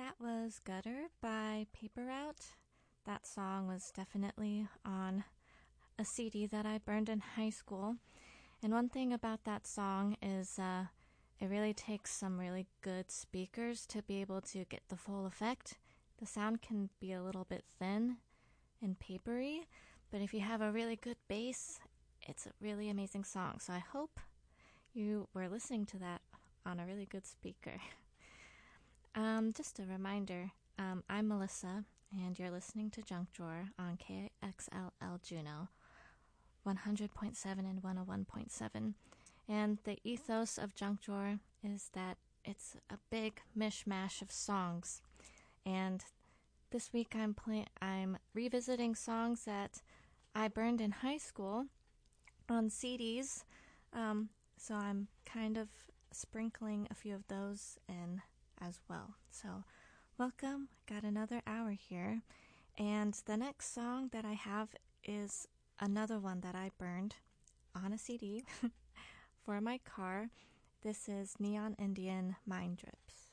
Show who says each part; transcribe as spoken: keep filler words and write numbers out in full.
Speaker 1: That was Gutter by Paper Route. That song was definitely on a C D that I burned in high school. And one thing about that song is uh, it really takes some really good speakers to be able to get the full effect. The sound can be a little bit thin and papery, but if you have a really good bass, it's a really amazing song. So I hope you were listening to that on a really good speaker. Um, just a reminder, um, I'm Melissa, and you're listening to Junk Drawer on K X L L Juneau, one hundred point seven and one oh one point seven. And the ethos of Junk Drawer is that it's a big mishmash of songs. And this week I'm play- I'm revisiting songs that I burned in high school on C Ds. Um, so I'm kind of sprinkling a few of those in as well. So welcome, got another hour here. And the next song that I have is another one that I burned on a C D for my car. This is Neon Indian Mind Drips.